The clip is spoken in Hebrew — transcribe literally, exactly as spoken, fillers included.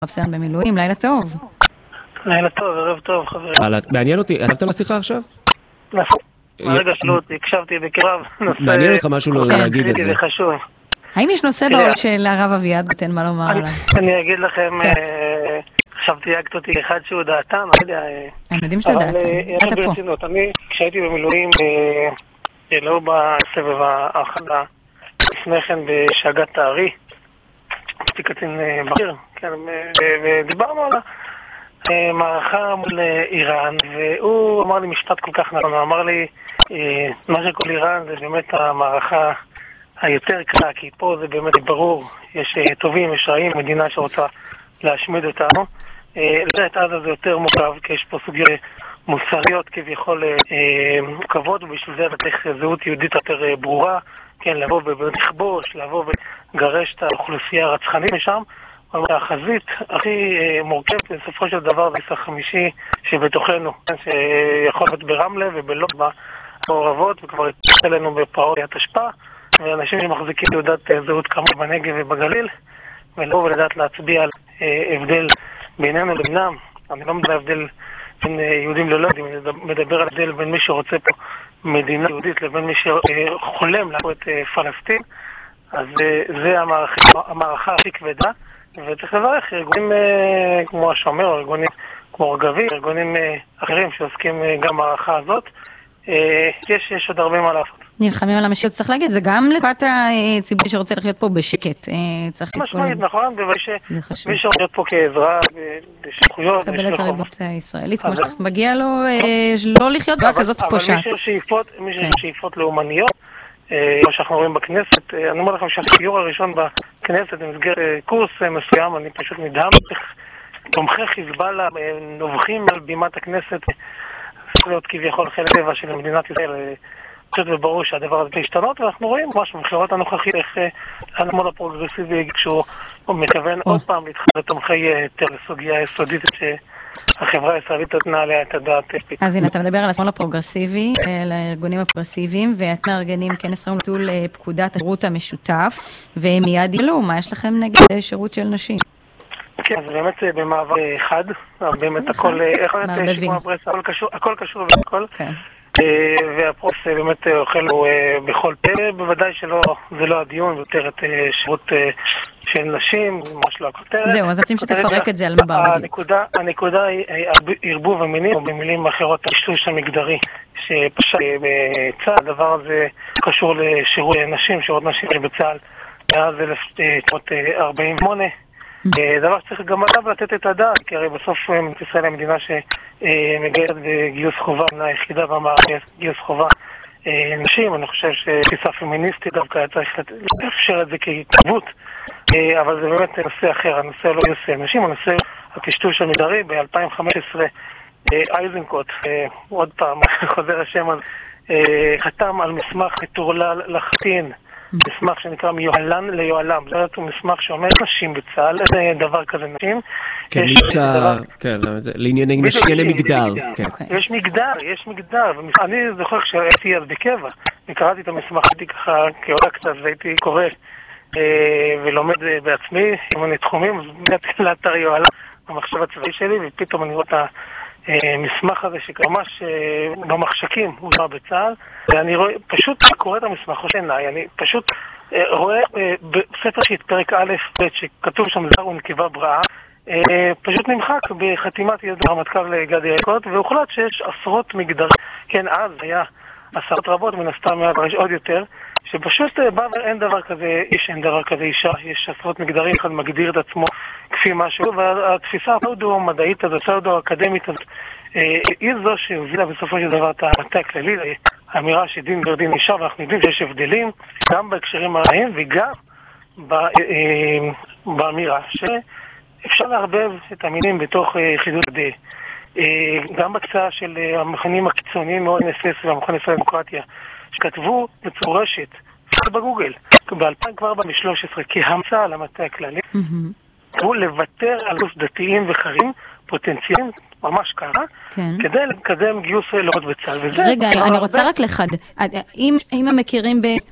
רב-סרן במילואים, לילה טוב. לילה טוב, ערב טוב, חברים. מעניין אותי, עלבת לשיחה עכשיו? נכון, הרגע שלו אותי, הקשבתי בקרב. מעניין אותך משהו לא להגיד את זה. זה חשוב. האם יש נושא בעול של הרב אביעד בתן מה לומר עליו? אני אגיד לכם, עכשיו תייגת אותי אחד שהוא דעתם, אני יודע... הם יודעים שאתה דעתם, אתה פה. אני, כשהייתי במילואים, לא בסבב ההכנה, לפני כן בשאגת תארי, הייתי קצין בכיר, ודיברנו על המערכה מול איראן, והוא אמר לי משפט כל כך נכון, הוא אמר לי, מה שכל איראן זה באמת המערכה היותר קלה, כי פה זה באמת ברור, יש טובים, יש רעים, מדינה שרוצה להשמיד אותנו. לדעת עזה זה יותר מורכב, כי יש פה סוגיות מוסריות כביכול מורכבות, ובשביל זה אתה צריך זהות יהודית יותר ברורה, כן, לבוא ולכבוש, לבוא ולגרש את האוכלוסייה הרצחנית משם. החזית הכי מורכבת בסופו של דבר זה החמישי שבתוכנו, שיכול להיות ברמלה ובלוב במעורבות, וכבר התפתח אלינו בפרעות התשפ"א, ואנשים שמחזיקים תעודת זהות כמו בנגב ובגליל, ולא ולדעת להצביע על הבדל בינינו לבינם. אני לא מדבר הבדל בין יהודים ללא יהודים, אני מדבר על הבדל בין מי שרוצה פה מדינה יהודית לבין מי שחולם להפוך את פלסטין. אז זה המערכה הכי כבדה, וצריך לברך ארגונים כמו השומר, או ארגונים כמו רגבים, ארגונים אחרים שעוסקים גם במערכה הזאת. יש, יש עוד הרבה מה לעשות. נלחמים על המשילות, צריך להגיד, זה גם לבת הציבור שרוצה לחיות פה בשקט. משמעית, נכון, ומי שרוצה להיות פה כעזרה, בשכויות, לקבל את הריבונות הישראלית, כמו שמגיע לו לא לחיות בה כזאת פושעת. אבל מי ששאיפות לאומניות, כמו שאנחנו רואים בכנסת, אני אומר לכם שהסיור הראשון בכנסת, במסגרת קורס מסוים, אני פשוט נדהם, תומכי חיזבאללה נובחים על בימת הכנסת, להיות כביכול חלק טבע של מדינת ישראל, פשוט וברור שהדבר הזה להשתנות, ואנחנו רואים ממש במחירות הנוכחית איך הנמול הפרוגרסיבי, כשהוא מכוון עוד פעם להתחיל לתומכי יותר לסוגיה יסודית שהחברה הישראלית נתנה עליה את הדעת. אז הנה, אתה מדבר על השמאל הפרוגרסיבי, על הארגונים הפרוגרסיביים, ואת מארגנים כנס רום לביטול פקודת השירות המשותף, והם מיד ילו, מה יש לכם נגד שירות של נשים? כן, זה באמת במעבר חד, באמת הכל, הכל קשור והכל. והפרוס באמת אוכל הוא בכל פה, בוודאי שלא, זה לא הדיון, יותר את שירות של נשים, ממש לא הכותרת. זהו, אז רוצים שתפרק את זה על מבא בדיוק. הנקודה היא ערבוב המינים, או במילים אחרות, השלוש המגדרי, שפשט בצה"ל, הדבר הזה קשור לשירות נשים, שירות נשים בצה"ל, מאז אלף תשע מאות ארבעים ושמונה. דבר שצריך גם עליו לתת את הדעת, כי הרי בסוף ישראל המדינה שמגיירת בגיוס חובה, היחידה במערכת גיוס חובה נשים, אני חושב שתפיסה פמיניסטית דווקא צריך לאפשר את זה כהתנדבות, אבל זה באמת נושא אחר, הנושא לא גיוס נשים, הנושא הטשטוש המגדרי. ב-אלפיים וחמש עשרה איזנקוט, עוד פעם חוזר השם, חתם על מסמך מטורלל לחלוטין, מסמך שנקרא מיוהלן ליוהלם. זה הוא מסמך שאומר נשים בצה"ל, אין דבר כזה נשים. כן, כן, לענייני מגדר. יש מגדר, יש מגדר. אני זוכר כשהייתי אז בקבע, וקראתי את המסמך, הייתי ככה כעולה קצת, והייתי קורא ולומד בעצמי, עם מיני תחומים, אז הגעתי לאתר יוהלם, המחשב הצבאי שלי, ופתאום אני רואה את המסמך הזה שממש במחשקים הוא נראה בצה"ל, ואני רואה, פשוט קורא את המסמך, חושב עיניי, אני פשוט רואה בספר שית פרק א' ב' שכתוב שם זר ונקבה בראה, פשוט נמחק בחתימת יד הרמטכ"ל גדי איזנקוט, והוחלט שיש עשרות מגדרים, כן, אז היה עשרות רבות, מן הסתם מאז יש עוד יותר, שפשוט בא ואין דבר כזה איש, אין דבר כזה אישה, יש עשרות מגדרים, אחד מגדיר את עצמו כפי משהו, והתפיסה הפאודו-מדעית הזאת, הפאודו-אקדמית הזאת, היא זו שהובילה בסופו של דבר את המטה הכללי, האמירה שדין ודין אישה, ואנחנו יודעים שיש הבדלים, גם בהקשרים הרעים וגם באמירה שאפשר להרבב את המינים בתוך יחידות די. גם בקצה של המכנים הקיצוניים מאוד נסס והמכון ישראל דמוקרטיה, שכתבו מפורשת בגוגל, ב-אלפיים ושלוש עשרה כהמצאה על המטה הכללי, הוא לוותר על גוס דתיים וחרים פוטנציאליים, ממש ככה, כדי לקדם גיוס לראות בצה"ל. רגע, אני רוצה רק לחד, אם הם מכירים